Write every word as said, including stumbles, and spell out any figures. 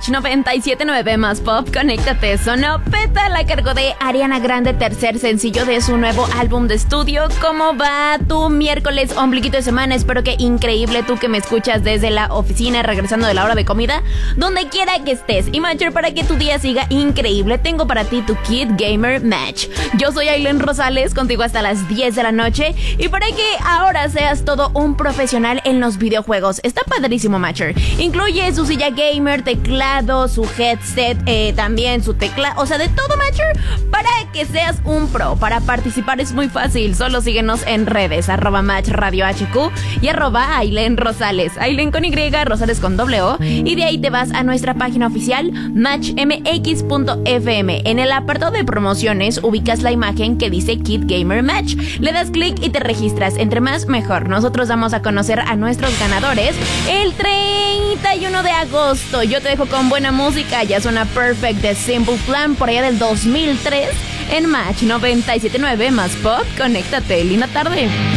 Match noventa y siete punto nueve más Pop, conéctate. Sonó Peta, la cargo de Ariana Grande, tercer sencillo de su nuevo álbum de estudio. ¿Cómo va tu miércoles, ombliguito de semana? Espero que increíble, tú que me escuchas desde la oficina, regresando de la hora de comida, donde quiera que estés. Y Matcher, para que tu día siga increíble, tengo para ti tu Kid Gamer Match. Yo soy Ailén Rosales, contigo hasta las diez de la noche, y para que ahora seas todo un profesional en los videojuegos. Está padrísimo, Matcher. Incluye su silla gamer, teclado, su headset, eh, también su teclado, o sea, de todo, Matcher, para que seas un pro. Para participar es muy fácil, solo síguenos en redes, arroba Match Radio H Q y arroba Ailén Rosales, Ailén con Y, Rosales con doble O, y de ahí te vas a nuestra página oficial match m x punto f m. En el apartado de promociones ubicas la imagen que dice Kid Gamer Match, le das clic y te registras. Entre más mejor. Nosotros damos a conocer a nuestros ganadores el treinta y uno de agosto. Yo te dejo con buena música, ya suena Perfect de Simple Plan por allá del dos mil tres en Match noventa y siete punto nueve más Pop. Conéctate, linda tarde.